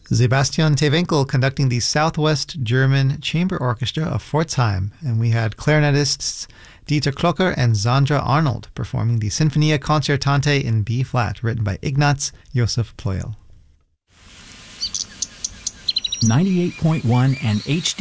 Sebastian Tewenkel conducting the Southwest German Chamber Orchestra of Pforzheim. And we had clarinetists Dieter Klocker and Sandra Arnold performing the Sinfonia Concertante in B-flat, written by Ignaz Josef Pleuel. 98.1 and HD